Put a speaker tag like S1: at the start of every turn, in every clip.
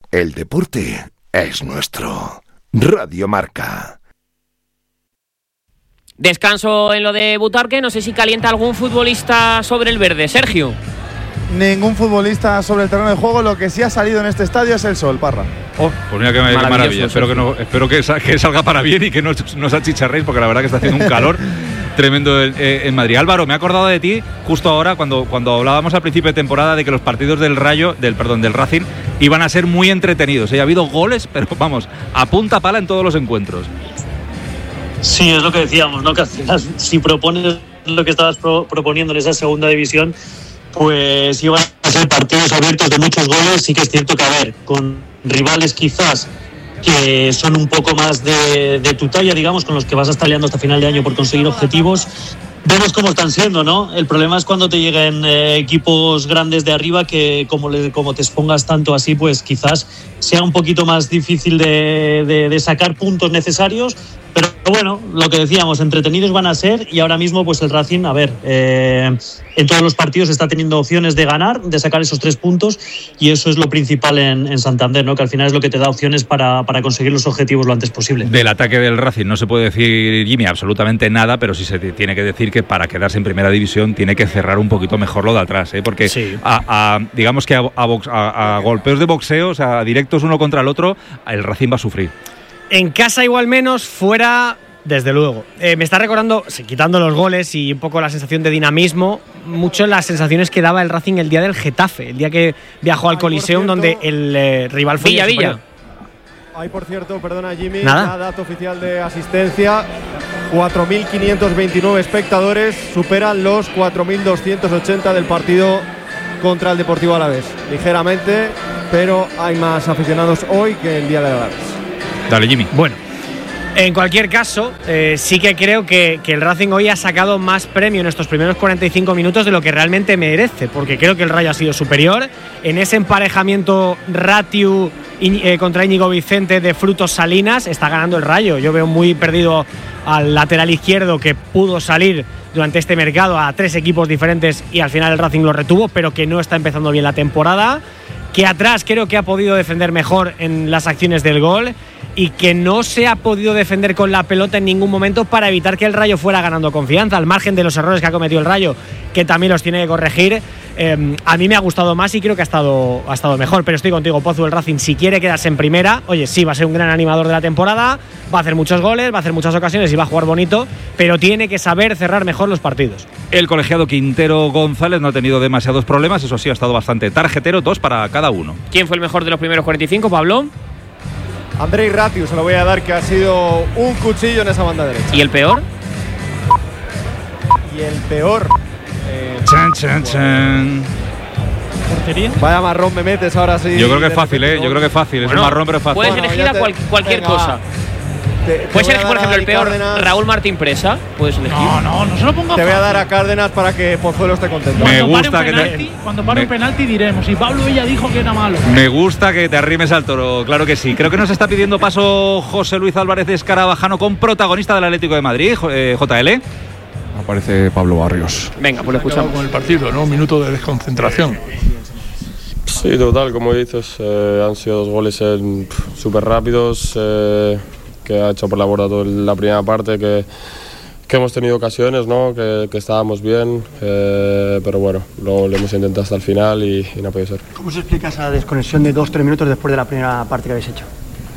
S1: El deporte es nuestro. Radio Marca.
S2: Descanso en lo de Butarque. No sé si calienta algún futbolista sobre el verde. Sergio.
S3: Ningún futbolista sobre el terreno de juego. Lo que sí ha salido en este estadio es el sol, Parra.
S4: Oh, pues mira qué maravilla. Espero que salga para bien y que no os achicharréis, porque la verdad que está haciendo un calor tremendo en Madrid. Álvaro, me he acordado de ti justo ahora cuando hablábamos al principio de temporada de que los partidos del Racing iban a ser muy entretenidos. Ha habido goles, pero vamos, a punta pala en todos los encuentros.
S5: Sí, es lo que decíamos, ¿no? Que al final, si propones lo que estabas proponiendo en esa segunda división, pues iban a ser partidos abiertos de muchos goles. Sí que es cierto que, a ver, con rivales quizás que son un poco más de tu talla, digamos, con los que vas a estar liando hasta final de año por conseguir objetivos, vemos cómo están siendo, ¿no? El problema es cuando te lleguen equipos grandes de arriba que como te expongas tanto así, pues quizás sea un poquito más difícil de sacar puntos necesarios. Pero bueno, lo que decíamos, entretenidos van a ser, y ahora mismo pues el Racing, a ver, en todos los partidos está teniendo opciones de ganar, de sacar esos 3 puntos, y eso es lo principal en Santander, ¿no? Que al final es lo que te da opciones para conseguir los objetivos lo antes posible.
S4: Del ataque del Racing no se puede decir, Jimmy, absolutamente nada, pero sí se tiene que decir que para quedarse en primera división tiene que cerrar un poquito mejor lo de atrás, porque sí. Digamos que a golpeos de boxeo, o sea, directos uno contra el otro, el Racing va a sufrir.
S6: En casa igual menos, fuera desde luego. Me está recordando, quitando los goles y un poco la sensación de dinamismo, mucho las sensaciones que daba el Racing el día del Getafe, el día que viajó al Coliseum, donde el rival fue
S2: Villa.
S7: Hay, por cierto, perdona Jimmy, la dato oficial de asistencia, 4.529 espectadores, superan los 4.280 del partido contra el Deportivo Alavés. Ligeramente, pero hay más aficionados hoy que el día del Alavés.
S4: Dale, Jimmy.
S6: Bueno, en cualquier caso, sí que creo que el Racing hoy ha sacado más premio en estos primeros 45 minutos de lo que realmente merece, porque creo que el Rayo ha sido superior. En ese emparejamiento Ratiu contra Íñigo Vicente de Frutos Salinas está ganando el Rayo. Yo veo muy perdido al lateral izquierdo, que pudo salir durante este mercado a 3 equipos diferentes y al final el Racing lo retuvo, pero que no está empezando bien la temporada. Que atrás creo que ha podido defender mejor en las acciones del gol y que no se ha podido defender con la pelota en ningún momento para evitar que el Rayo fuera ganando confianza, al margen de los errores que ha cometido el Rayo, que también los tiene que corregir. A mí me ha gustado más y creo que ha estado mejor, pero estoy contigo, Pozu. El Racing, si quiere quedarse en primera, oye, sí, va a ser un gran animador de la temporada, va a hacer muchos goles, va a hacer muchas ocasiones y va a jugar bonito, pero tiene que saber cerrar mejor los partidos.
S4: El colegiado Quintero González no ha tenido demasiados problemas, eso sí, ha estado bastante tarjetero, 2 para cada uno.
S2: ¿Quién fue el mejor de los primeros 45, Pablo?
S7: Andrei Ratiu, se lo voy a dar, que ha sido un cuchillo en esa banda derecha.
S2: ¿Y el peor?
S7: Y el peor…
S4: Chan.
S6: ¿Portería?
S7: Vaya marrón me metes ahora sí.
S4: Yo creo que es fácil, Yo creo que es fácil. Bueno, es un marrón, pero es fácil.
S2: Puedes elegir cualquier cosa. Puede ser, por ejemplo, el peor Cárdenas. Raúl Martín Presa. Puedes elegir.
S8: No se lo pongas.
S7: Te voy a dar a Cárdenas para que Pozuelo esté contento.
S8: Cuando pare un penalti diremos. Y Pablo ella dijo que era malo.
S4: Me gusta que te arrimes al toro, claro que sí. Creo que nos está pidiendo paso José Luis Álvarez de Escarabajano con protagonista del Atlético de Madrid, JL.
S9: Aparece Pablo Barrios.
S2: Venga, pues lo escuchamos.
S8: Con el partido, ¿no? Un minuto de desconcentración.
S10: Sí, total, como dices, han sido 2 goles súper rápidos, que ha hecho por la borda toda la primera parte, que hemos tenido ocasiones, ¿no? Que estábamos bien, pero bueno, lo hemos intentado hasta el final y no ha podido ser.
S11: ¿Cómo se explica esa desconexión de 2-3 minutos después de la primera parte que habéis hecho?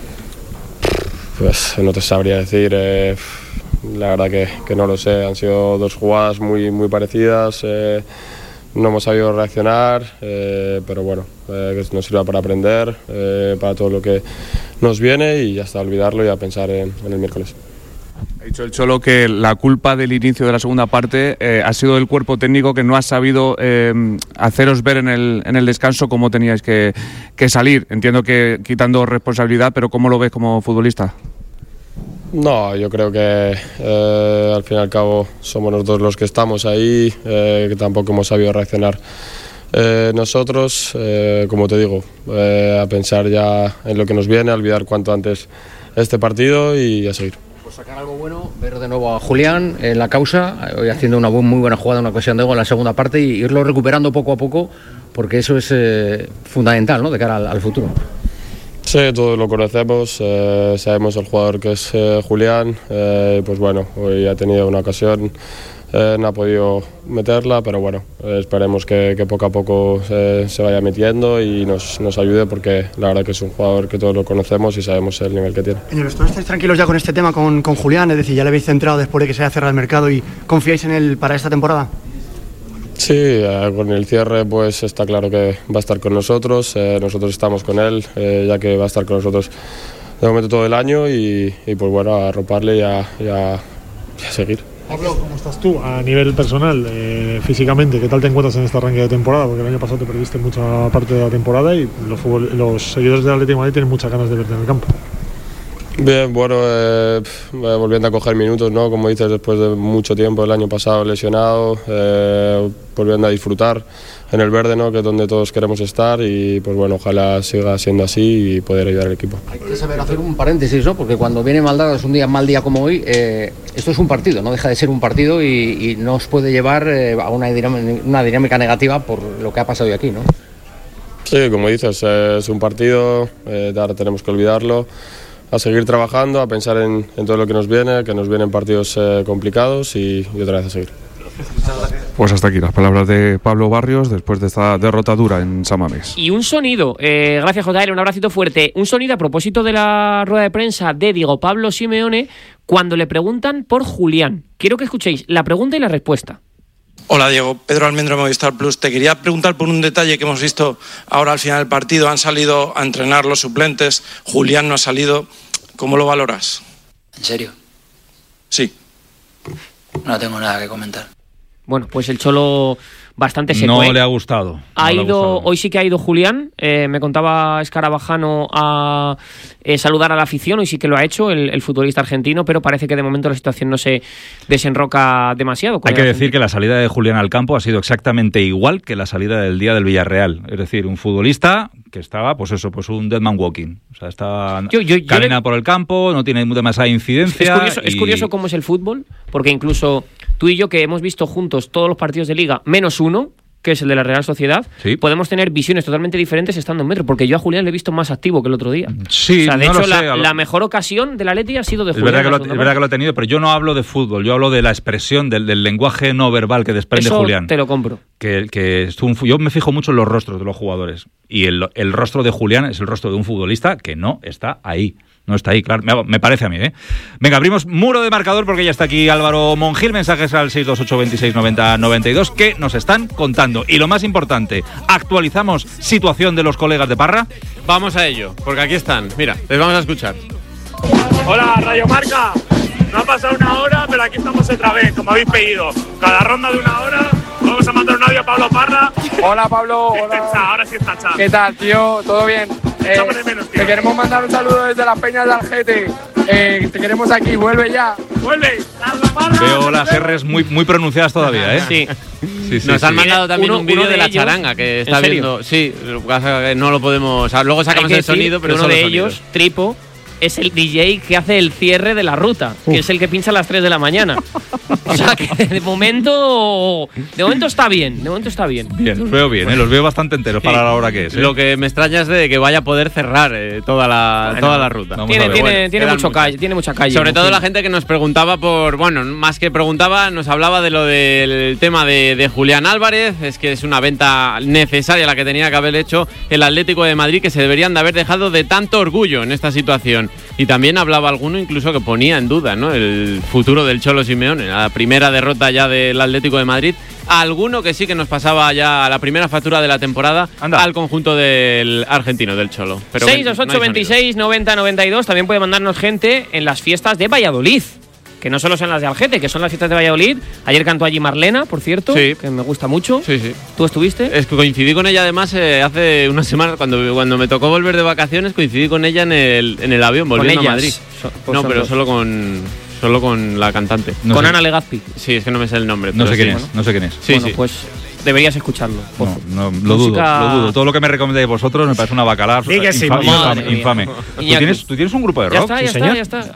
S10: Pues no te sabría decir, la verdad que no lo sé. Han sido 2 jugadas muy parecidas, no hemos sabido reaccionar, pero bueno, que nos sirva para aprender, para todo lo que nos viene y hasta olvidarlo y a pensar en el miércoles.
S9: Ha dicho el Cholo que la culpa del inicio de la segunda parte ha sido del cuerpo técnico, que no ha sabido haceros ver en el descanso cómo teníais que salir. Entiendo que quitando responsabilidad, pero ¿cómo lo ves como futbolista?
S10: No, yo creo que al fin y al cabo somos nosotros los que estamos ahí, que tampoco hemos sabido reaccionar nosotros, como te digo, a pensar ya en lo que nos viene, a olvidar cuanto antes este partido y a seguir.
S12: Por sacar algo bueno, ver de nuevo a Julián en la causa, hoy haciendo una muy buena jugada, una ocasión de gol en la segunda parte y irlo recuperando poco a poco, porque eso es fundamental, ¿no?, de cara al futuro.
S10: Sí, todos lo conocemos, sabemos el jugador que es Julián, pues bueno, hoy ha tenido una ocasión, no ha podido meterla, pero bueno, esperemos que poco a poco se vaya metiendo y nos ayude, porque la verdad que es un jugador que todos lo conocemos y sabemos el nivel que tiene.
S11: En el vestuario estáis tranquilos ya con este tema con Julián, es decir, ya le habéis centrado después de que se haya cerrado el mercado y confiáis en él para esta temporada.
S10: Sí, con el cierre pues está claro que va a estar con nosotros, nosotros estamos con él, ya que va a estar con nosotros de momento todo el año y pues bueno, a arroparle y a seguir.
S13: Pablo, ¿cómo estás tú a nivel personal, físicamente? ¿Qué tal te encuentras en este arranque de temporada? Porque el año pasado te perdiste mucha parte de la temporada y los seguidores del Atlético de Madrid tienen muchas ganas de verte en el campo.
S10: Bien, bueno, volviendo a coger minutos, ¿no? Como dices, después de mucho tiempo el año pasado lesionado, volviendo a disfrutar en el verde, ¿no? Que es donde todos queremos estar y pues bueno, ojalá siga siendo así y poder ayudar al equipo.
S12: Hay que saber hacer un paréntesis, ¿no? Porque cuando viene mal dado, es un mal día como hoy, esto es un partido, no deja de ser un partido y no os puede llevar a una dinámica negativa por lo que ha pasado hoy aquí, ¿no?
S10: Sí, como dices, es un partido, ahora tenemos que olvidarlo, a seguir trabajando, a pensar en todo lo que nos vienen partidos complicados y otra vez a seguir.
S9: Pues hasta aquí las palabras de Pablo Barrios después de esta derrota dura en San Mamés.
S2: Y un sonido, gracias JL, un abracito fuerte, un sonido a propósito de la rueda de prensa de Diego Pablo Simeone cuando le preguntan por Julián. Quiero que escuchéis la pregunta y la respuesta.
S14: Hola Diego, Pedro Almendro de Movistar Plus. Te quería preguntar por un detalle que hemos visto ahora al final del partido. Han salido a entrenar los suplentes, Julián no ha salido. ¿Cómo lo valoras?
S15: ¿En serio?
S14: Sí.
S15: No tengo nada que comentar.
S2: Bueno, pues el Cholo bastante seco.
S4: No le ha gustado.
S2: Hoy sí que ha ido Julián. Me contaba Escarabajano a saludar a la afición. Hoy sí que lo ha hecho el futbolista argentino, pero parece que de momento la situación no se desenroca demasiado.
S4: Hay que decir que la salida de Julián al campo ha sido exactamente igual que la salida del día del Villarreal. Es decir, un futbolista que estaba, pues un dead man walking. O sea, está camina por el campo, no tiene demasiada incidencia.
S2: Es curioso cómo es el fútbol, porque incluso tú y yo, que hemos visto juntos todos los partidos de Liga, menos uno, que es el de la Real Sociedad, ¿sí?, podemos tener visiones totalmente diferentes estando en metro, porque yo a Julián le he visto más activo que el otro día.
S4: Sí,
S2: o sea, de hecho, la mejor ocasión del Atleti ha sido de Julián.
S4: Es verdad que lo ha tenido, pero yo no hablo de fútbol, yo hablo de la expresión, del lenguaje no verbal que desprende Julián.
S2: Te lo compro.
S4: Yo me fijo mucho en los rostros de los jugadores, y el rostro de Julián es el rostro de un futbolista que no está ahí. No está ahí, claro. Me parece a mí, ¿eh? Venga, abrimos muro de marcador porque ya está aquí Álvaro Mongil. Mensajes al 628269092 que nos están contando. Y lo más importante, ¿actualizamos situación de los colegas de Parra?
S16: Vamos a ello, porque aquí están. Mira, les vamos a escuchar.
S17: Hola, Radio Marca. No ha pasado una hora, pero aquí estamos otra vez, como habéis pedido. Cada ronda de una hora, vamos a mandar un audio a Pablo Parra.
S18: Hola, Pablo. Hola.
S17: Ahora sí está Chá.
S18: ¿Qué tal, tío? ¿Todo bien? Te queremos mandar un saludo desde las Peñas de Algete. Te queremos aquí. Vuelve ya.
S17: ¡Vuelve!
S4: Veo las R's muy pronunciadas todavía, ¿eh?
S2: Sí.
S16: Nos han mandado también un vídeo de la charanga que está viendo. Sí, no lo podemos. O sea, luego sacamos el sonido, pero
S2: uno de ellos, Tripo, es el DJ que hace el cierre de la ruta, que es el que pincha a las 3 de la mañana. O sea que de momento está bien.
S4: Bien, los veo bien, los veo bastante enteros para la hora que es.
S16: Lo que me extraña es de que vaya a poder cerrar toda la ruta.
S2: Tiene mucha calle.
S16: Sobre todo la gente que nos preguntaba más que preguntaba, nos hablaba de lo del tema de Julián Álvarez. Es que es una venta necesaria la que tenía que haber hecho el Atlético de Madrid, que se deberían de haber dejado de tanto orgullo en esta situación. Y también hablaba alguno incluso que ponía en duda, ¿no?, el futuro del Cholo Simeone, la primera derrota ya del Atlético de Madrid. Alguno que sí que nos pasaba ya la primera factura de la temporada al conjunto del argentino, del Cholo.
S2: 628269092. También puede mandarnos gente en las fiestas de Valladolid, que no solo son las de Algete, que son las fiestas de Valladolid. Ayer cantó allí Marlena, por cierto, que me gusta mucho.
S16: Sí.
S2: ¿Tú estuviste?
S16: Es que coincidí con ella además hace unas semanas, cuando me tocó volver de vacaciones, coincidí con ella en el avión volviendo a Madrid. Pero solo con la cantante.
S2: Con Ana Legazpi.
S16: Sí, es que no me sé el nombre.
S4: No sé quién es.
S2: Sí. Pues deberías escucharlo.
S4: No, lo dudo. Todo lo que me recomendéis vosotros me parece una bacalada infame. ¿Tú tienes un grupo de rock?
S2: Ya está.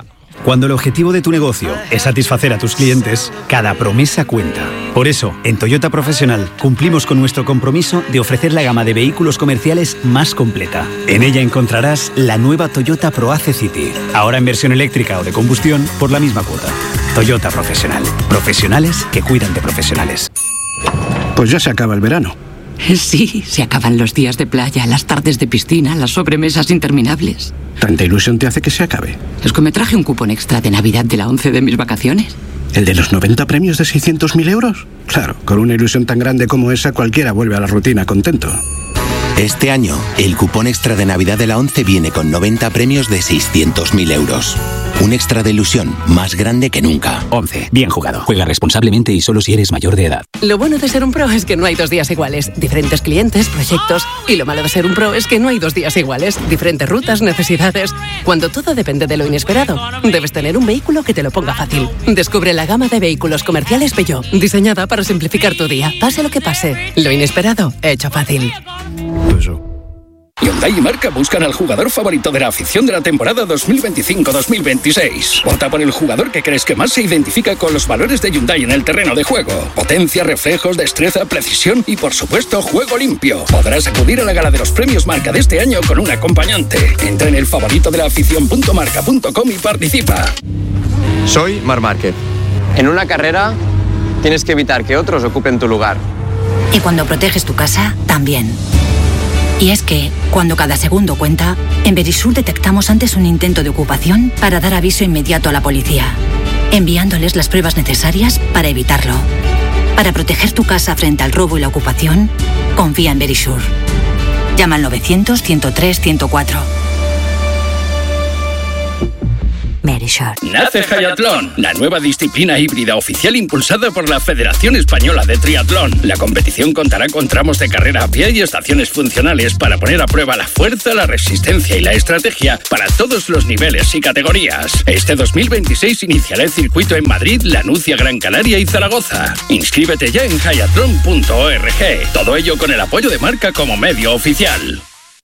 S19: Cuando el objetivo de tu negocio es satisfacer a tus clientes, cada promesa cuenta. Por eso, en Toyota Profesional cumplimos con nuestro compromiso de ofrecer la gama de vehículos comerciales más completa. En ella encontrarás la nueva Toyota ProAce City, ahora en versión eléctrica o de combustión por la misma cuota. Toyota Profesional. Profesionales que cuidan de profesionales.
S20: Pues ya se acaba el verano.
S21: Sí, se acaban los días de playa, las tardes de piscina, las sobremesas interminables.
S20: ¿Tanta ilusión te hace que se acabe?
S21: Es que me traje un cupón extra de Navidad de la 11 de mis vacaciones.
S20: ¿El de los 90 premios de 600.000 euros? Claro, con una ilusión tan grande como esa, cualquiera vuelve a la rutina contento.
S22: Este año, el cupón extra de Navidad de la 11 viene con 90 premios de 600.000 euros. Un extra de ilusión más grande que nunca.
S19: 11. Bien jugado. Juega responsablemente y solo si eres mayor de edad.
S21: Lo bueno de ser un pro es que no hay 2 días iguales. Diferentes clientes, proyectos. Y lo malo de ser un pro es que no hay 2 días iguales. Diferentes rutas, necesidades. Cuando todo depende de lo inesperado, debes tener un vehículo que te lo ponga fácil. Descubre la gama de vehículos comerciales Peugeot, diseñada para simplificar tu día. Pase lo que pase, lo inesperado, hecho fácil.
S23: Hyundai y Marca buscan al jugador favorito de la afición de la temporada 2025-2026. Vota por el jugador que crees que más se identifica con los valores de Hyundai en el terreno de juego. Potencia, reflejos, destreza, precisión y, por supuesto, juego limpio. Podrás acudir a la gala de los premios Marca de este año con un acompañante. Entra en el favorito de la afición.marca.com y participa.
S24: Soy Marc Márquez. En una carrera tienes que evitar que otros ocupen tu lugar.
S25: Y cuando proteges tu casa, también. Y es que, cuando cada segundo cuenta, en Verisur detectamos antes un intento de ocupación para dar aviso inmediato a la policía, enviándoles las pruebas necesarias para evitarlo. Para proteger tu casa frente al robo y la ocupación, confía en Verisur. Llama al 900-103-104. Verisur.
S23: Nace Hayatlón, la nueva disciplina híbrida oficial impulsada por la Federación Española de Triatlón. La competición contará con tramos de carrera a pie y estaciones funcionales para poner a prueba la fuerza, la resistencia y la estrategia para todos los niveles y categorías. Este 2026 iniciará el circuito en Madrid, Lanucia, Gran Canaria y Zaragoza. Inscríbete ya en hayatlon.org. Todo ello con el apoyo de Marca como medio oficial.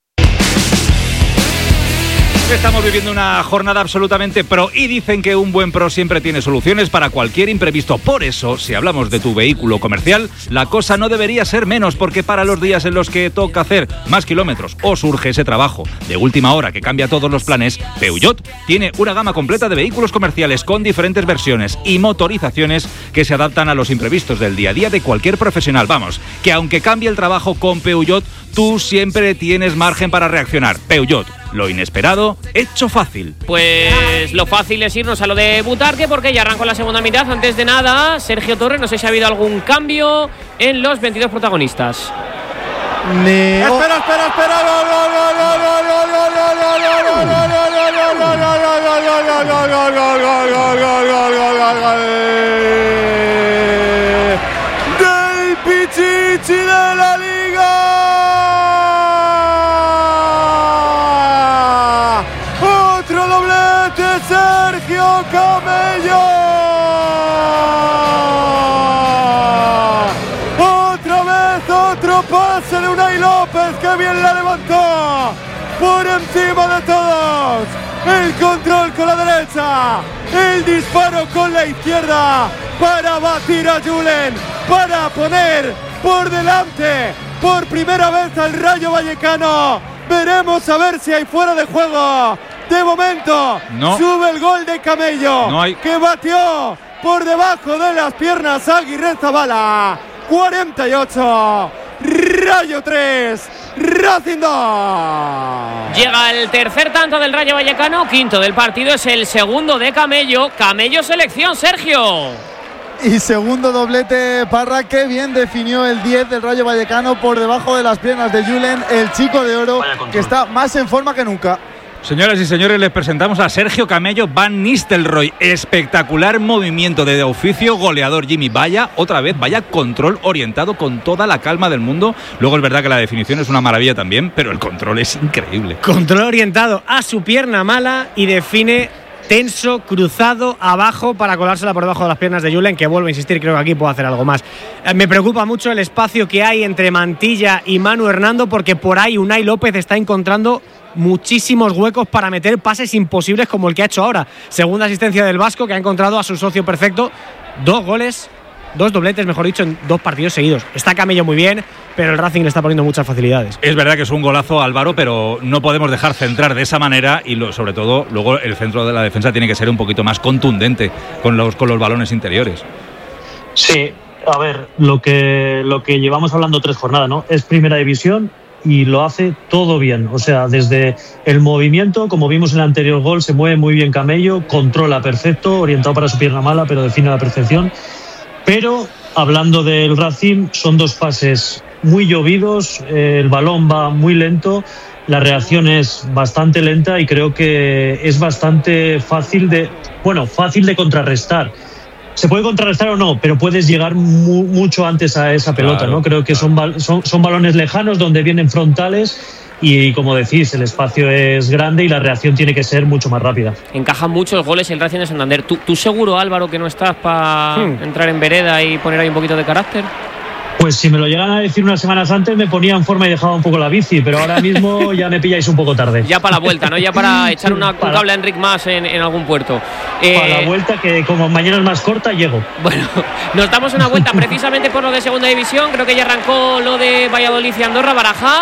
S4: Estamos viviendo una jornada absolutamente pro y dicen que un buen pro siempre tiene soluciones para cualquier imprevisto. Por eso, si hablamos de tu vehículo comercial, la cosa no debería ser menos, porque para los días en los que toca hacer más kilómetros o surge ese trabajo de última hora que cambia todos los planes, Peugeot tiene una gama completa de vehículos comerciales con diferentes versiones y motorizaciones que se adaptan a los imprevistos del día a día de cualquier profesional. Vamos, que aunque cambie el trabajo con Peugeot, tú siempre tienes margen para reaccionar. Peugeot, lo inesperado, hecho fácil.
S2: Pues lo fácil es irnos a lo de Butarque, porque ya arrancó la segunda mitad. Antes de nada, Sergio Torres, no sé si ha habido algún cambio en los 22 protagonistas.
S3: Espera. Del Pichichi de la Liga. Otro doblete, Sergio Camello. Otra vez, otro pase de Unai López, que bien la levantó. Por encima de todos. El control con la derecha. El disparo con la izquierda. Para batir a Julen. Para poner por delante por primera vez al Rayo Vallecano. Veremos a ver si hay fuera de juego. De momento, no. Sube el gol de Camello, no hay. Que batió por debajo de las piernas Aguirrezabala. 48, Rayo 3, Racing 2.
S2: Llega el tercer tanto del Rayo Vallecano, quinto del partido, es el segundo de Camello. Camello selección, Sergio.
S3: Y segundo doblete Parra, que bien definió el 10 del Rayo Vallecano por debajo de las piernas de Julen, el chico de oro, que está más en forma que nunca.
S4: Señoras y señores, les presentamos a Sergio Camello Van Nistelrooy. Espectacular movimiento de oficio, goleador Jimmy. Vaya, otra vez, vaya control orientado con toda la calma del mundo. Luego es verdad que la definición es una maravilla también, pero el control es increíble.
S6: Control orientado a su pierna mala y define tenso, cruzado, abajo para colársela por debajo de las piernas de Julen, que vuelvo a insistir, creo que aquí puedo hacer algo más. Me preocupa mucho el espacio que hay entre Mantilla y Manu Hernando, porque por ahí Unai López está encontrando muchísimos huecos para meter pases imposibles como el que ha hecho ahora. Segunda asistencia del vasco, que ha encontrado a su socio perfecto. 2 goles, 2 dobletes, mejor dicho, en 2 partidos seguidos. Está Camello muy bien, pero el Racing le está poniendo muchas facilidades.
S4: Es verdad que es un golazo, Álvaro, pero no podemos dejar centrar de esa manera y sobre todo luego el centro de la defensa tiene que ser un poquito más contundente con los balones interiores.
S1: Sí, a ver, lo que llevamos hablando 3 jornadas, ¿no? Es primera división y lo hace todo bien. O sea, desde el movimiento, como vimos en el anterior gol, se mueve muy bien Camello, controla perfecto, orientado para su pierna mala, pero define a la perfección. Pero, hablando del Racing, son 2 pases muy llovidos, el balón va muy lento, la reacción es bastante lenta y creo que es bastante fácil de contrarrestar. Se puede contrarrestar o no, pero puedes llegar mucho antes a esa pelota, ¿no? Creo que son balones lejanos donde vienen frontales y, como decís, el espacio es grande y la reacción tiene que ser mucho más rápida.
S2: Encajan muchos goles el Racing de Santander. ¿Tú seguro, Álvaro, que no estás para entrar en vereda y poner ahí un poquito de carácter?
S1: Pues si me lo llegan a decir unas semanas antes me ponía en forma y dejaba un poco la bici, pero ahora mismo ya me pilláis un poco tarde.
S2: Ya para la vuelta, ¿no? Ya para echar un cable a Enric más en algún puerto.
S1: Para la vuelta, que como mañana es más corta, llego.
S2: Bueno, nos damos una vuelta precisamente por lo de segunda división. Creo que ya arrancó lo de Valladolid y Andorra, Baraja.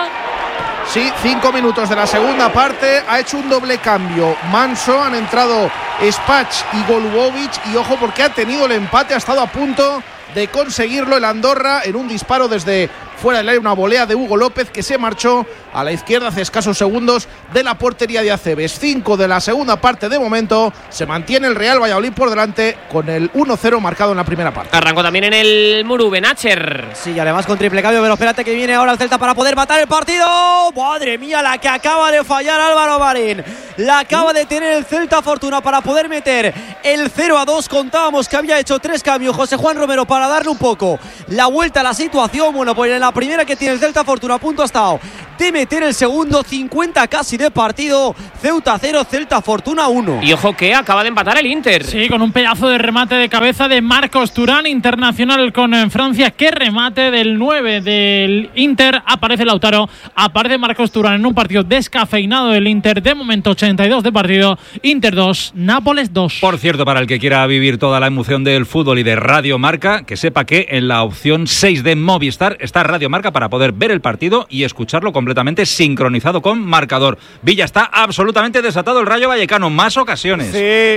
S5: Sí, 5 minutos de la segunda parte. Ha hecho un doble cambio Manso, han entrado Spach y Golubovic. Y ojo, porque ha tenido el empate, ha estado a punto de conseguirlo el Andorra en un disparo desde fuera del área, una volea de Hugo López que se marchó a la izquierda hace escasos segundos de la portería de Acebes. 5 de la segunda parte de momento, se mantiene el Real Valladolid por delante con el 1-0 marcado en la primera parte.
S2: Arrancó también en el Muru Nacher.
S7: Sí, y además con triple cambio, pero espérate que viene ahora el Celta para poder matar el partido. Madre mía, la que acaba de fallar Álvaro Marín. La acaba de tener el Celta Fortuna para poder meter el 0-2. Contábamos que había hecho 3 cambios José Juan Romero para darle un poco la vuelta a la situación. Bueno, pues en la primera que tiene el Celta Fortuna, a punto ha estado de meter el segundo. 50 casi de partido. Ceuta 0, Celta Fortuna 1.
S2: Y ojo que acaba de empatar el Inter.
S8: Sí, con un pedazo de remate de cabeza de Marcos Turán, internacional con Francia. Qué remate del 9 del Inter. Aparece Lautaro, aparece Marcos Turán en un partido descafeinado del Inter. De momento 82 de partido. Inter 2, Nápoles 2.
S4: Por cierto, para el que quiera vivir toda la emoción del fútbol y de Radio Marca, que sepa que en la opción 6 de Movistar está Radio Marca para poder ver el partido y escucharlo completamente sincronizado con marcador. Villa, está absolutamente desatado el Rayo Vallecano, más ocasiones.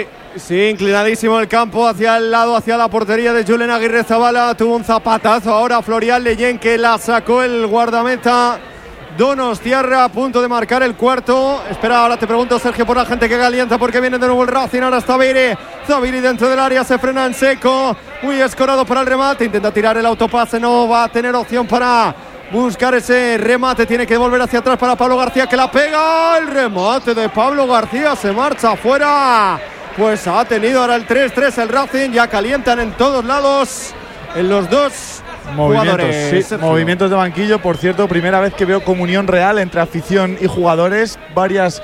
S3: Sí, inclinadísimo el campo hacia el lado, hacia la portería de Julen Aguirrezabala. Tuvo un zapatazo ahora Florian Leyen que la sacó el guardameta Donostiarra, a punto de marcar el cuarto. Espera, ahora te pregunto, Sergio, por la gente que calienta, porque viene de nuevo el Racing. Ahora está Zaviri dentro del área, se frena en seco, muy escorado para el remate, intenta tirar el autopase, no va a tener opción para buscar ese remate, tiene que volver hacia atrás para Pablo García, que la pega. El remate de Pablo García se marcha afuera. Pues ha tenido ahora el 3-3 el Racing, ya calientan en todos lados en los dos jugadores.
S11: Sí, movimientos de banquillo. Por cierto, primera vez que veo comunión real entre afición y jugadores. Varias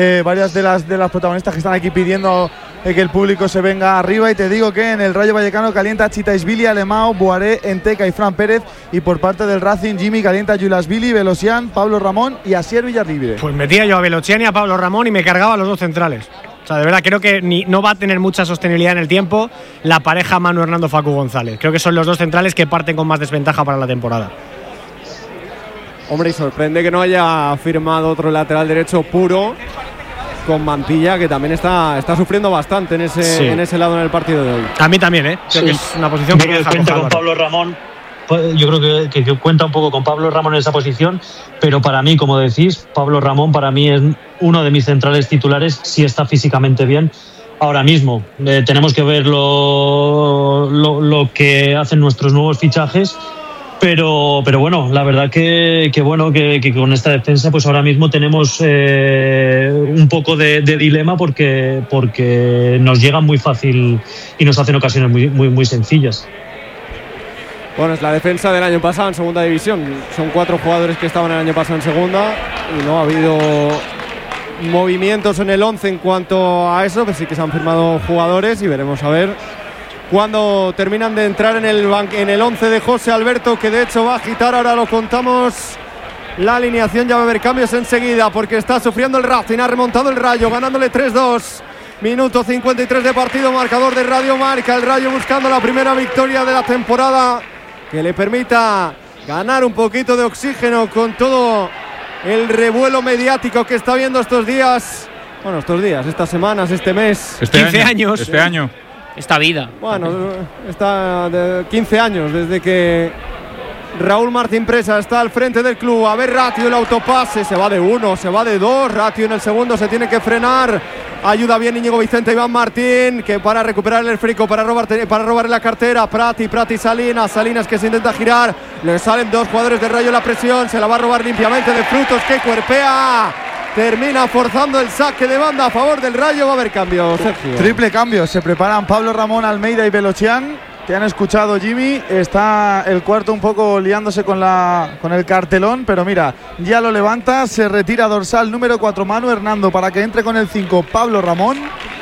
S11: de las protagonistas que están aquí pidiendo que el público se venga arriba. Y te digo que en el Rayo Vallecano calienta Chitaisvili, Alemão, Boaré, Enteca y Fran Pérez. Y por parte del Racing, Jimmy calienta Julasvili, Velosian, Pablo Ramón y Asier Villarlibre.
S6: Pues metía yo a Velosian y a Pablo Ramón y me cargaba a los dos centrales. O sea, de verdad, creo que no va a tener mucha sostenibilidad en el tiempo la pareja Manu Hernando Facu González. Creo que son los dos centrales que parten con más desventaja para la temporada.
S3: Hombre, y sorprende que no haya firmado otro lateral derecho puro con Mantilla, que también está sufriendo bastante en ese lado en el partido de hoy.
S6: A mí también, creo que es una posición que
S1: cuenta con Pablo Ramón. Yo creo que cuenta un poco con Pablo Ramón en esa posición, pero para mí, como decís, Pablo Ramón para mí es uno de mis centrales titulares si está físicamente bien. Ahora mismo tenemos que ver lo que hacen nuestros nuevos fichajes, pero bueno, la verdad que con esta defensa pues ahora mismo tenemos un poco de dilema porque nos llegan muy fácil y nos hacen ocasiones muy sencillas.
S3: Bueno, es la defensa del año pasado en segunda división. Son 4 jugadores que estaban el año pasado en segunda y no ha habido movimientos en el 11 en cuanto a eso, pero sí que se han firmado jugadores y veremos a ver cuándo terminan de entrar en el 11 de José Alberto, que de hecho va a agitar, ahora lo contamos,
S9: la alineación. Ya va a haber cambios enseguida porque está sufriendo el Racing. Ha remontado el Rayo, ganándole 3-2. Minuto 53 de partido, marcador de Radio Marca. El Rayo buscando la primera victoria de la temporada que le permita ganar un poquito de oxígeno con todo el revuelo mediático que está viendo estos días. Bueno, estos días, estas semanas, este mes.
S2: 15 años.
S4: Este año.
S2: Esta vida.
S9: Bueno, está de 15 años desde que Raúl Martín Presa está al frente del club. A ver, Ratio, el autopase, se va de 1, se va de 2. Ratio en el segundo se tiene que frenar. Ayuda bien Íñigo Vicente Iván Martín, que para recuperar el frico, para robarle la cartera. Prati, Salinas que se intenta girar. Le salen 2 jugadores de Rayo, la presión, se la va a robar limpiamente de Frutos, que cuerpea. Termina forzando el saque de banda a favor del Rayo. Va a haber cambio, Sergio.
S11: Triple cambio. Se preparan Pablo Ramón, Almeida y Velochian. Te han escuchado, Jimmy. Está el cuarto un poco liándose con el cartelón, pero mira, ya lo levanta. Se retira dorsal número 4 Manu Hernando para que entre con el 5 Pablo Ramón.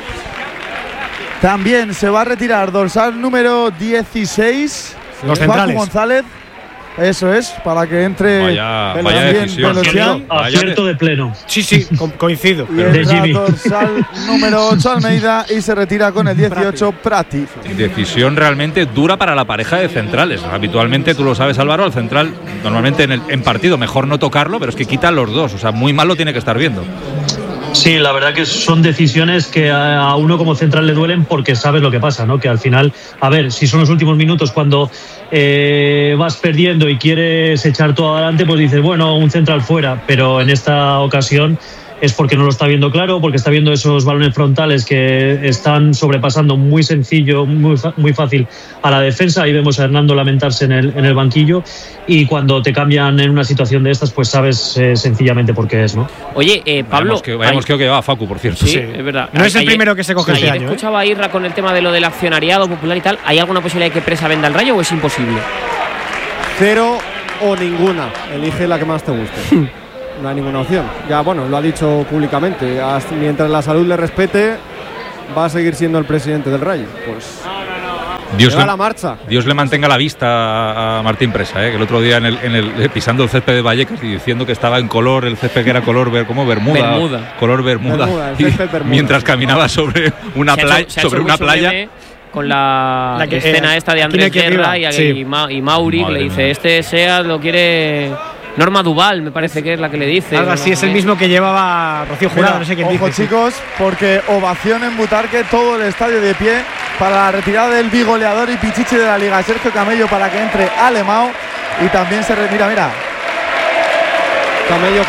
S11: También se va a retirar dorsal número 16
S6: los centrales.
S11: Facu González. Eso es, para que entre
S4: vaya decisión.
S1: Acierto de pleno.
S6: Sí, coincido.
S11: Y entra dorsal número 8 Almeida y se retira con el 18 Prati.
S4: Decisión realmente dura para la pareja de centrales. Habitualmente, tú lo sabes, Álvaro, al central normalmente en partido mejor no tocarlo, pero es que quitan los dos. O sea, muy mal lo tiene que estar viendo.
S1: Sí, la verdad que son decisiones que a uno como central le duelen porque sabes lo que pasa, ¿no? Que al final, a ver, si son los últimos minutos cuando vas perdiendo y quieres echar todo adelante, pues dices, bueno, un central fuera, pero en esta ocasión es porque no lo está viendo claro, porque está viendo esos balones frontales que están sobrepasando muy sencillo, muy fácil a la defensa. Ahí vemos a Hernando lamentarse en el banquillo, y cuando te cambian en una situación de estas, pues sabes sencillamente por qué es, ¿no?
S2: Oye, Pablo…
S4: Vayamos que llevaba Facu, por cierto.
S2: Sí, es verdad.
S6: No es el primero que se coge este año.
S2: Escuchaba a Irra con el tema de lo del accionariado popular y tal. ¿Hay alguna posibilidad de que Presa venda el Rayo o es imposible?
S9: 0 o ninguna. Elige la que más te guste. No hay ninguna opción. Ya, bueno, lo ha dicho públicamente. Mientras la salud le respete, va a seguir siendo el presidente del Rayo. Pues la marcha.
S4: Dios le mantenga la vista a Martín Presa, que el otro día pisando el césped de Vallecas y diciendo que estaba en color, el césped que era color Bermuda. Color Bermuda. Mientras caminaba sobre una playa.
S2: Con la escena esta de Andrés Guerra y Mauri, que le dice, SEAT lo quiere… Norma Duval, me parece que es la que le dice.
S6: Algo así, es el mismo que llevaba Rocío Jurado, no sé qué dice.
S11: Ojo, chicos, porque ovación en Butarque, todo el estadio de pie para la retirada del bigoleador y pichichi de la Liga, Sergio Camello, para que entre Alemão. Y también se retira, mira.
S9: Camello.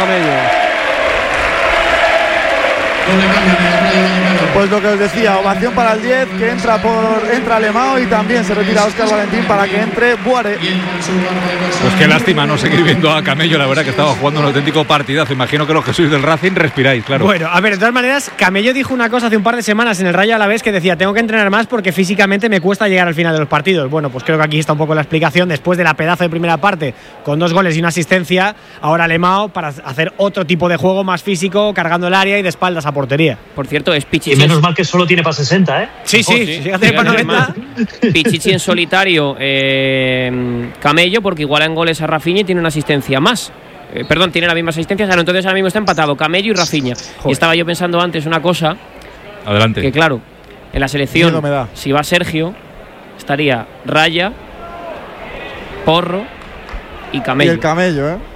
S11: Pues lo que os decía, ovación para el 10, que entra Alemão, y también se retira Óscar Valentín para que entre Buare.
S4: Pues qué lástima no seguir viendo a Camello, la verdad que estaba jugando un auténtico partidazo. Imagino que los que sois del Racing respiráis, claro.
S6: Bueno, a ver, de todas maneras, Camello dijo una cosa hace un par de semanas en el Rayo Alavés que decía, tengo que entrenar más porque físicamente me cuesta llegar al final de los partidos. Bueno, pues creo que aquí está un poco la explicación. Después de la pedazo de primera parte, con 2 goles y una asistencia, ahora Alemão para hacer otro tipo de juego más físico, cargando el área y de espaldas a portería.
S2: Por cierto, es Pichichi.
S1: Menos mal que solo tiene para 60, ¿eh?
S6: Sí, hace para 90.
S2: Pichichi en solitario, Camello, porque iguala en goles a Rafinha y tiene una asistencia más. Perdón, tiene las mismas asistencias, entonces ahora mismo está empatado Camello y Rafinha. Y estaba yo pensando antes una cosa.
S4: Adelante.
S2: Que claro, en la selección, si va Sergio, estaría Raya, Porro y Camello.
S11: Y el Camello, ¿eh?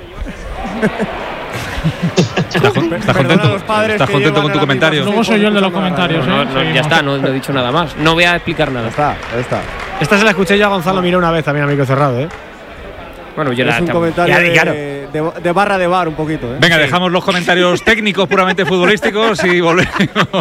S4: ¿Estás contento con tu comentario?
S8: Luego soy yo el de los comentarios.
S2: Ya está, no he dicho nada más. No voy a explicar nada.
S11: Está.
S6: Esta se la escuché yo a Gonzalo Miró una vez también a micro cerrado, ¿eh?
S2: Bueno, yo
S9: es un comentario de barra de bar un poquito, ¿eh?
S4: Venga, dejamos los comentarios técnicos puramente futbolísticos y volvemos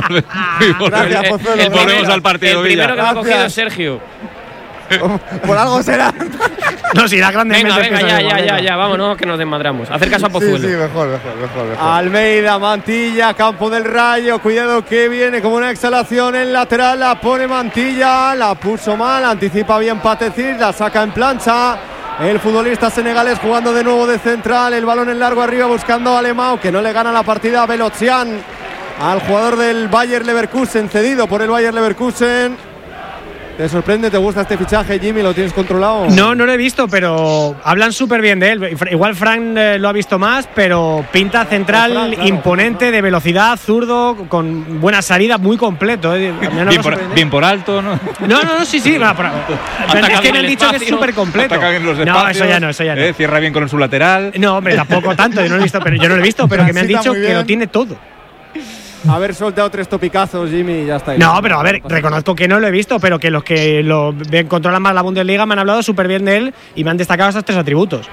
S4: al partido.
S2: El primero que me ha cogido es Sergio.
S9: Por algo será.
S6: No, si la grande.
S2: Venga, ya, vámonos que nos desmadramos. Hacer caso a Pozuelo.
S11: Sí, mejor.
S9: Almeida, Mantilla, campo del Rayo. Cuidado que viene como una exhalación en lateral. La pone Mantilla, la puso mal. Anticipa bien Patecir, la saca en plancha. El futbolista senegalés jugando de nuevo de central. El balón en largo arriba buscando a Alemão, que no le gana la partida a Velochian, al jugador del Bayer Leverkusen, cedido por el Bayer Leverkusen. ¿Te sorprende? ¿Te gusta este fichaje, Jimmy? ¿Lo tienes controlado?
S6: No lo he visto, pero hablan súper bien de él. Igual Frank lo ha visto más, pero pinta central, Frank, claro, imponente, de velocidad, zurdo, con buena salida, muy completo.
S4: Bien por alto, ¿no?
S6: No, sí. Es que me han dicho que es súper completo.
S4: No,
S6: eso ya no.
S4: Cierra bien con su lateral.
S6: No, hombre, tampoco tanto. Yo no lo he visto, pero que me han dicho que lo tiene todo.
S9: Haber soltado 3 topicazos, Jimmy, y ya está ahí.
S6: No, pero a ver, reconozco que no lo he visto, pero que los que lo controlan más la Bundesliga me han hablado súper bien de él y me han destacado esos 3 atributos.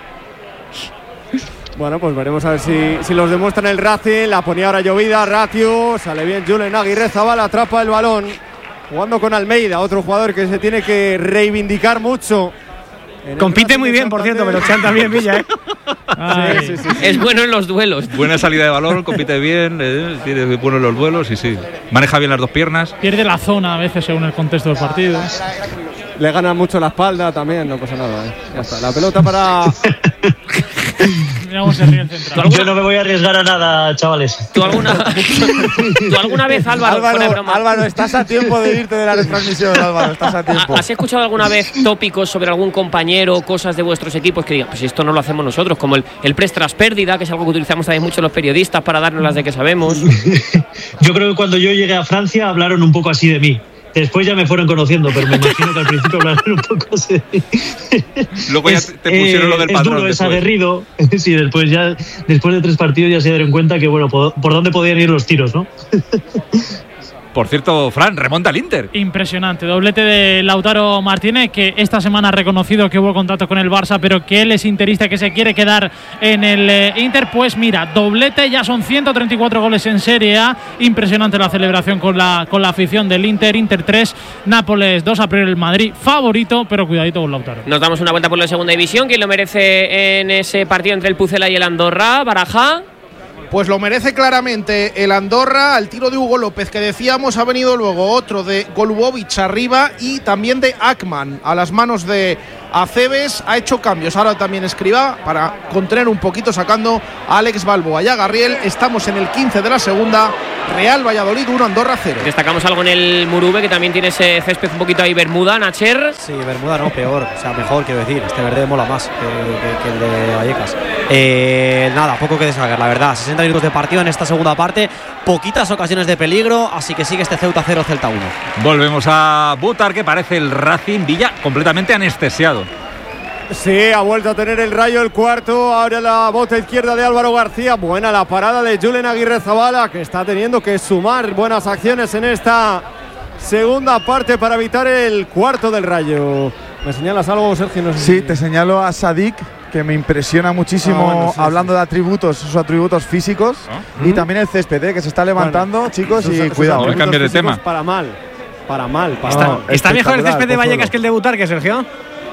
S9: Bueno, pues veremos a ver si los demuestran el Racing. La ponía ahora llovida, Ratio, sale bien Julen Aguirrezabala, atrapa el balón. Jugando con Almeida, otro jugador que se tiene que reivindicar mucho.
S6: Compite muy bien, por cierto, pero Chan también pilla, ¿eh?
S2: Sí. Es bueno en los duelos.
S4: Buena salida de balón, compite bien, tiene bueno en los duelos y sí. Maneja bien las 2 piernas.
S8: Pierde la zona a veces según el contexto del partido.
S9: Le gana mucho la espalda también, no pasa nada, ¿eh? Ya está, la pelota para...
S8: Mira cómo se ríe el central.
S1: Yo no me voy a arriesgar a nada, chavales.
S2: ¿Tú alguna vez,
S11: Álvaro, estás a tiempo de irte de la retransmisión, Álvaro, estás a tiempo.
S2: ¿Has escuchado alguna vez tópicos sobre algún compañero, cosas de vuestros equipos que digan, pues esto no lo hacemos nosotros, como el press tras pérdida, que es algo que utilizamos también mucho los periodistas para darnos las de que sabemos?
S1: Yo creo que cuando yo llegué a Francia hablaron un poco así de mí. Después ya me fueron conociendo, pero me imagino que al principio hablaron un poco así.
S4: Luego ya te pusieron lo del patrón.
S1: Es duro, es aguerrido. Sí, después de 3 partidos ya se dieron cuenta que, bueno, por dónde podían ir los tiros, ¿no?
S4: Por cierto, Fran, remonta al Inter.
S8: Impresionante, doblete de Lautaro Martínez, que esta semana ha reconocido que hubo contacto con el Barça, pero que él es interista, que se quiere quedar en el Inter. Pues mira, doblete, ya son 134 goles en Serie A. Impresionante la celebración con la afición del Inter. Inter 3, Nápoles 2, a priori el Madrid favorito, pero cuidadito con Lautaro.
S2: Nos damos una vuelta por la segunda división. ¿Quién lo merece en ese partido entre el Pucela y el Andorra? Baraja.
S5: Pues lo merece claramente el Andorra. Al tiro de Hugo López, que decíamos, ha venido luego otro de Golubovic arriba y también de Ackman a las manos de Aceves. Ha hecho cambios ahora también Escribá para contener un poquito, sacando a Alex Balboa y a Garriel. Estamos en el 15 de la segunda. Real Valladolid 1, Andorra 0.
S2: Destacamos algo en el Murube, que también tiene ese césped un poquito ahí Bermuda, Nacher.
S7: Sí, Bermuda no, peor, o sea, mejor, quiero decir. Este verde mola más que el de Vallecas. Nada, poco que destacar, la verdad. 60 minutos de partido en esta segunda parte, poquitas ocasiones de peligro, así que sigue este Ceuta 0, Celta 1.
S4: Volvemos a Butar, que parece el Racing Villa completamente anestesiado.
S9: Sí, ha vuelto a tener el Rayo el cuarto. Ahora la bota izquierda de Álvaro García. Buena la parada de Julen Aguirrezabala, que está teniendo que sumar buenas acciones en esta segunda parte para evitar el cuarto del Rayo. ¿Me señalas algo, Sergio? No sé
S11: sí, te señalo a Sadik, que me impresiona muchísimo, hablando de atributos, sus atributos físicos, y también el césped, que se está levantando, chicos, y cuidado.
S4: Voy a cambiar de tema.
S9: Para mal.
S6: ¿Está mejor el césped de Vallecas que el de Butarque, Sergio?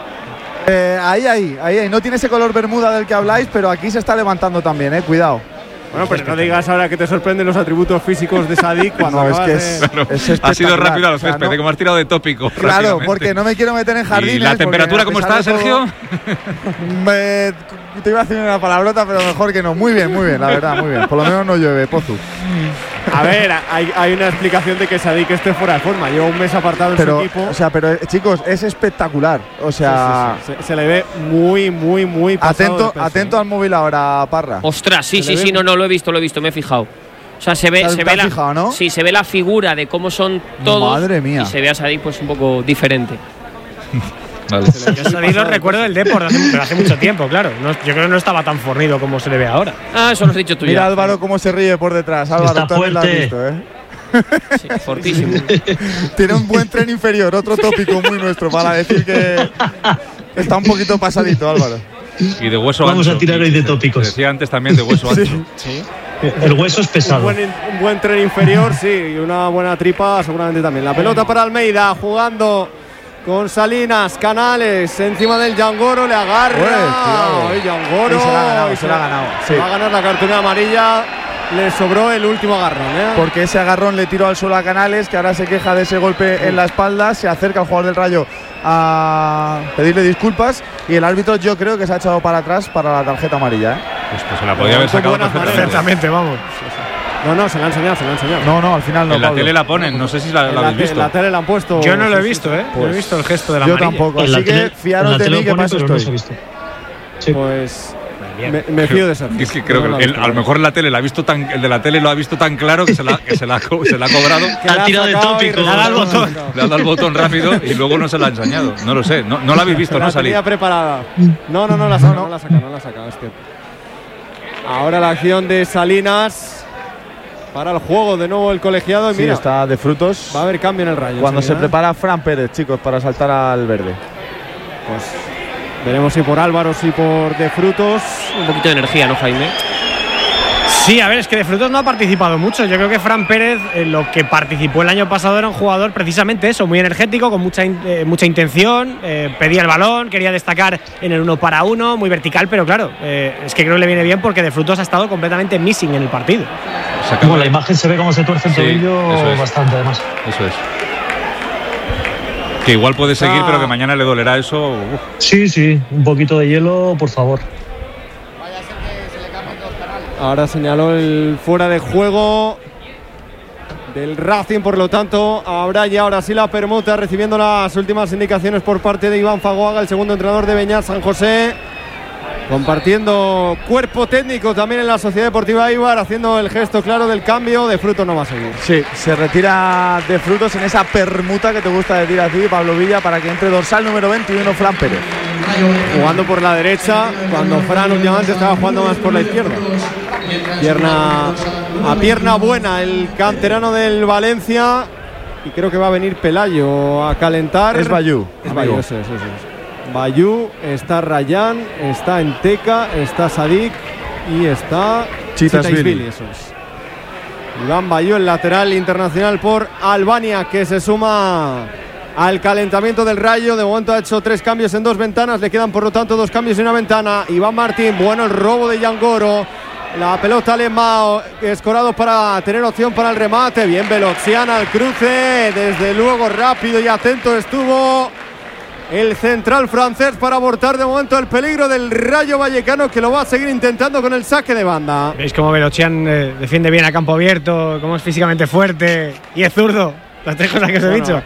S11: Ahí. No tiene ese color bermuda del que habláis, pero aquí se está levantando también, cuidado.
S9: Bueno, pero no digas ahora que te sorprenden los atributos físicos de Sadik cuando
S11: no, es
S4: ha sido rápido a los céspedes, como has tirado de tópico.
S11: Claro, porque no me quiero meter en jardines.
S4: ¿Y la temperatura cómo está, Sergio?
S11: Te iba a decir una palabrota, pero mejor que no. Muy bien, la verdad, muy bien. Por lo menos no llueve, Pozu.
S9: A ver, hay una explicación de que Sadik esté fuera de forma. Lleva un mes apartado en su equipo.
S11: O sea, pero chicos, es espectacular. O sea,
S9: sí. Se le ve muy pasado.
S11: Atento al móvil ahora, Parra.
S2: Ostras, sí, no lo he visto, me he fijado. O sea, se ve la
S11: fijado, ¿no?
S2: Sí, se ve la figura de cómo son todos.
S11: Madre mía.
S2: Y se ve a Sadik pues un poco diferente.
S6: Vale. Yo Sadik lo recuerdo del Depor, pero hace mucho tiempo, claro. Yo creo que no estaba tan fornido como se le ve ahora.
S2: Eso lo has dicho tú.
S11: Mira, Álvaro, cómo se ríe por detrás. Álvaro,
S1: está fuerte.
S11: Lo has visto,
S2: Sí, fortísimo.
S11: Tiene un buen tren inferior, otro tópico muy nuestro para decir que está un poquito pasadito, Álvaro.
S4: Y de hueso
S1: Vamos
S4: ancho.
S1: A tirar hoy de tópicos.
S4: Decía antes también de hueso ancho.
S2: Sí.
S1: El hueso es pesado.
S9: Un buen tren inferior, sí, y una buena tripa seguramente también. La pelota para Almeida, jugando con Salinas, Canales, encima del Yangoro, le agarra. Yangoro.
S11: Se la ha ganado.
S9: Sí. Va a ganar la cartulina amarilla. Le sobró el último agarrón,
S11: porque ese agarrón le tiró al suelo a Canales, que ahora se queja de ese golpe en la espalda. Se acerca al jugador del Rayo a pedirle disculpas, y el árbitro yo creo que se ha echado para atrás para la tarjeta amarilla.
S4: Pues se la podía haber sacado
S6: perfectamente, vamos.
S9: No, se la han enseñado.
S11: No, al final no.
S4: En la tele la ponen, no sé si la habéis visto.
S9: En la tele la han puesto.
S6: Yo no lo he visto, ¿eh? No he visto el gesto de la amarilla.
S11: Yo tampoco, así que fiaros de mí que paso estoy.
S9: Pues me fío de eso.
S4: Es que creo que a lo mejor el de la tele lo ha visto tan claro que se la ha cobrado.
S1: Ha tirado de tópico.
S4: Le ha dado el botón rápido y luego no se la ha enseñado. No lo sé, no la habéis visto, no salía.
S9: La preparada. No la saca. Es que ahora la acción de Salinas para el juego de nuevo el colegiado. Y mira,
S11: está de frutos.
S9: Va a haber cambio en el Rayo.
S11: Cuando se prepara Fran Pérez, chicos, para saltar al verde.
S9: Pues veremos si por Álvaro, si por De Frutos.
S2: Un poquito de energía, ¿no, Jaime?
S6: Sí, a ver, es que De Frutos no ha participado mucho. Yo creo que Fran Pérez, lo que participó el año pasado, era un jugador precisamente eso, muy energético, con mucha intención, pedía el balón, quería destacar en el 1 para 1, muy vertical, pero claro, es que creo que le viene bien porque De Frutos ha estado completamente missing en el partido.
S1: Como la imagen se ve cómo se tuerce el tobillo bastante, además.
S4: Eso es. Que igual puede seguir, pero que mañana le dolerá eso.
S1: Sí, un poquito de hielo, por favor.
S9: Ahora señaló el fuera de juego del Racing, por lo tanto habrá ya ahora sí la permuta, recibiendo las últimas indicaciones por parte de Iván Fagoaga, el segundo entrenador de Beñat San José, compartiendo cuerpo técnico también en la Sociedad Deportiva Eibar, haciendo el gesto claro del cambio. De Frutos no va a seguir.
S11: Sí, se retira De Frutos en esa permuta que te gusta decir a ti, Pablo Villa, para que entre dorsal número 21 Fran Pérez.
S9: Jugando por la derecha, cuando Fran últimamente estaba jugando más por la izquierda. Pierna buena el canterano del Valencia, y creo que va a venir Pelayo a calentar.
S11: Es Bayú.
S9: Eso es. Bayú, está Rayán, está Enteca, está Sadik y está Chitaisvili. Eso es. Iván Bayú, el lateral internacional por Albania, que se suma al calentamiento del Rayo. De momento ha hecho 3 cambios en 2 ventanas, le quedan por lo tanto 2 cambios en una ventana. Iván Martín, bueno el robo de Yangoro. La pelota Lemao, escorado para tener opción para el remate. Bien Veloxiana al cruce, desde luego rápido y atento estuvo el central francés para abortar de momento el peligro del Rayo Vallecano, que lo va a seguir intentando con el saque de banda.
S6: ¿Veis cómo Veloxian defiende bien a campo abierto, cómo es físicamente fuerte y es zurdo? Las 3 cosas que os he dicho.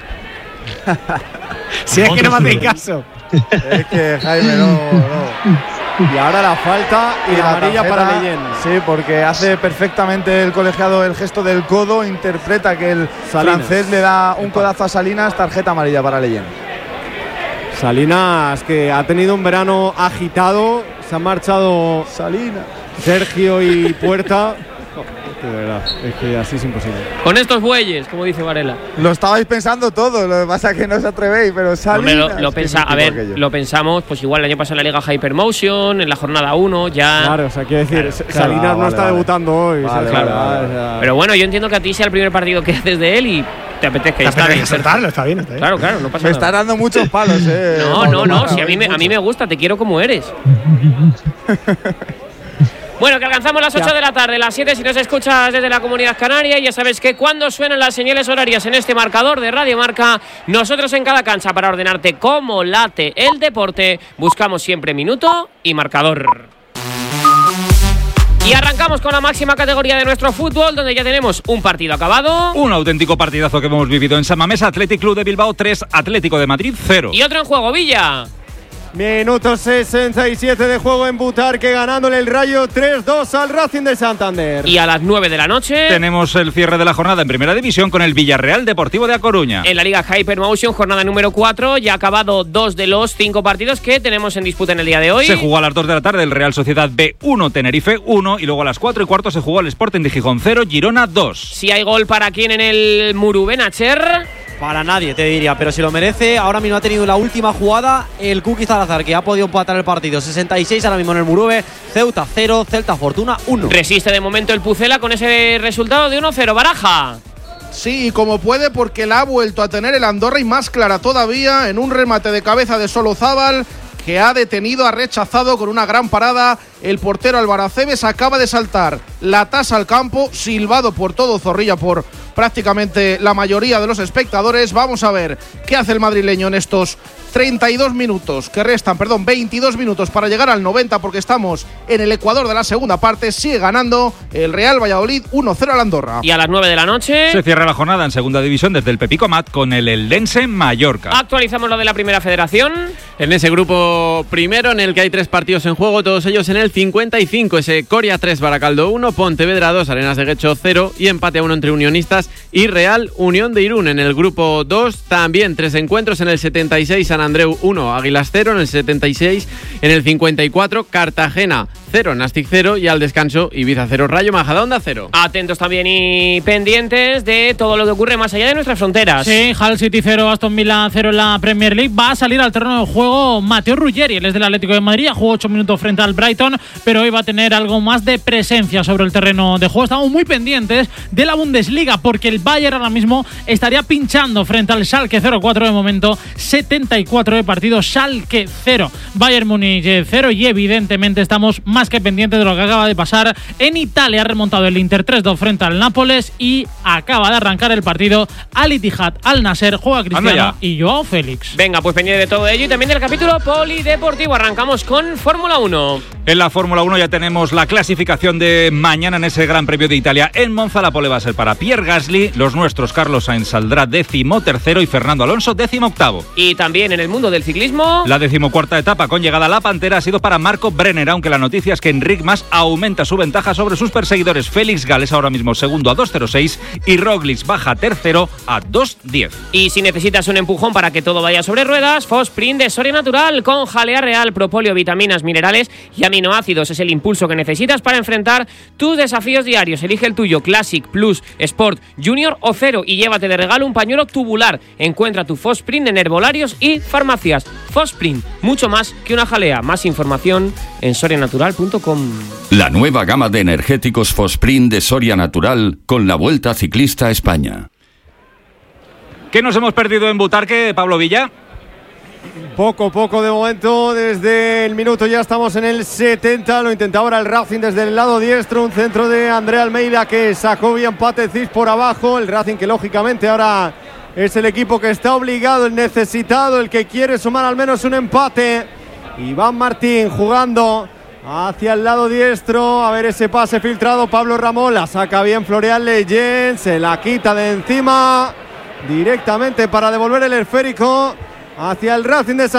S6: Si es que no me hacéis caso.
S11: Es que Jaime no.
S9: Y ahora la falta y la amarilla para Leyen.
S11: Sí, porque hace perfectamente el colegiado el gesto del codo, interpreta que el francés le da un codazo a Salinas, tarjeta amarilla para Leyen.
S9: Salinas, que ha tenido un verano agitado, se han marchado Sergio y Puerta. De verdad, es que así es imposible.
S2: Con estos bueyes, como dice Varela.
S11: Lo estabais pensando todo, lo que pasa es que no os atrevéis, pero Salinas.
S2: Lo pensamos, pues igual el año pasado en la Liga Hypermotion, en la jornada 1, ya.
S9: Claro, o sea, quiero decir, Salinas no está debutando hoy.
S2: Claro. Pero bueno, yo entiendo que a ti sea el primer partido que haces de él y te apetezca.
S6: Está bien.
S2: Claro, no pasa nada.
S11: Me está dando muchos palos,
S2: No, si a mí me gusta, te quiero como eres. Bueno, que alcanzamos las 8 de la tarde, las 7 si nos escuchas desde la Comunidad Canaria. Ya sabes que cuando suenan las señales horarias en este marcador de Radio Marca, nosotros en cada cancha, para ordenarte cómo late el deporte, buscamos siempre minuto y marcador. Y arrancamos con la máxima categoría de nuestro fútbol, donde ya tenemos un partido acabado.
S4: Un auténtico partidazo que hemos vivido en San Mamés. Athletic Club de Bilbao 3, Atlético de Madrid 0.
S2: Y otro en juego, Villa.
S9: Minuto 67 de juego en Butarque, ganándole el Rayo 3-2 al Racing de Santander.
S2: Y a las 9 de la noche
S4: tenemos el cierre de la jornada en Primera División con el Villarreal Deportivo de A Coruña.
S2: En la Liga Hypermotion, jornada número 4, ya ha acabado 2 de los 5 partidos que tenemos en disputa en el día de hoy.
S4: Se jugó a las 2 de la tarde el Real Sociedad B1, Tenerife 1, y luego a las 4:15 se jugó el Sporting de Gijón 0, Girona 2.
S2: Si hay gol para quién en el Murubenacher.
S7: Para nadie, te diría, pero si lo merece. Ahora mismo ha tenido la última jugada el Kuki Salazar, que ha podido empatar el partido. 66 ahora mismo en el Murube. Ceuta 0, Celta Fortuna 1.
S2: Resiste de momento el Pucela con ese resultado de 1-0. Baraja.
S5: Sí, como puede, porque la ha vuelto a tener el Andorra, y más clara todavía en un remate de cabeza de Solozábal, que ha detenido, ha rechazado con una gran parada el portero Álvaro Aceves. Acaba de saltar la tasa al campo, silbado por todo Zorrilla por prácticamente la mayoría de los espectadores. Vamos a ver qué hace el madrileño en estos 22 minutos para llegar al 90, porque estamos en el Ecuador de la segunda parte. Sigue ganando el Real Valladolid 1-0 al Andorra.
S2: Y a las 9 de la noche
S4: se cierra la jornada en segunda división desde el Pepico Mat con el Eldense Mallorca.
S2: Actualizamos lo de la primera federación.
S16: En ese grupo primero, en el que hay 3 partidos en juego, todos ellos en el 55. Ese Coria 3, Baracaldo 1, Pontevedra 2, Arenas de Guecho 0 y empate a 1 entre Unionistas y Real Unión de Irún. En el grupo 2 también 3 encuentros. En el 76, San Andreu 1, Águilas 0. En el 76, en el 54, Cartagena 0, Nastic 0 y al descanso Ibiza 0, Rayo Majadahonda 0.
S2: Atentos también y pendientes de todo lo que ocurre más allá de nuestras fronteras.
S8: Sí, Hull City 0, Aston Villa 0 en la Premier League. Va a salir al terreno de juego Mateo Ruggeri, él es del Atlético de Madrid, jugó 8 minutos frente al Brighton, pero hoy va a tener algo más de presencia sobre el terreno de juego. Estamos muy pendientes de la Bundesliga, porque el Bayern ahora mismo estaría pinchando frente al Schalke 0-4 de momento, 74 de partido, Schalke 0, Bayern Múnich 0, y evidentemente estamos más que pendientes de lo que acaba de pasar en Italia. Ha remontado el Inter 3-2 frente al Nápoles y acaba de arrancar el partido Al Ittihad Al Nasser, juega Cristiano y Joao Félix.
S2: Venga, pues pendiente de todo ello y también del capítulo polideportivo. Arrancamos con Fórmula 1.
S4: En la Fórmula 1 ya tenemos la clasificación de mañana en ese Gran Premio de Italia. En Monza la pole va a ser para Pierre Gasly, los nuestros Carlos Sainz saldrá 13º y Fernando Alonso 18º.
S2: Y también en el mundo del ciclismo,
S4: la 14ª etapa con llegada a la Pantera ha sido para Marco Brenner, aunque la noticia es que Enric Mas aumenta su ventaja sobre sus perseguidores. Félix Gál es ahora mismo segundo a 2.06 y Roglic baja tercero a 2.10.
S2: Y si necesitas un empujón para que todo vaya sobre ruedas, Fosprint de Soria Natural con jalea real, propóleo, vitaminas, minerales y aminoácidos. Es el impulso que necesitas para enfrentar tus desafíos diarios. Elige el tuyo, Classic, Plus, Sport, Junior o Cero, y llévate de regalo un pañuelo tubular. Encuentra tu Fosprint en herbolarios y farmacias. Fosprint, mucho más que una jalea. Más información en sorianatural.com.
S23: La nueva gama de energéticos Fosprint de Soria Natural con la Vuelta Ciclista a España.
S4: ¿Qué nos hemos perdido en Butarque, Pablo Villa?
S9: Poco de momento. Desde el minuto ya estamos en el 70. Lo intenta ahora el Racing desde el lado diestro. Un centro de André Almeida que sacó bien Patecic por abajo. El Racing que lógicamente ahora es el equipo que está obligado, el necesitado, el que quiere sumar al menos un empate. Iván Martín jugando hacia el lado diestro. A ver ese pase filtrado. Pablo Ramón la saca bien Florian Leyen. Se la quita de encima directamente para devolver el esférico hacia el Racing de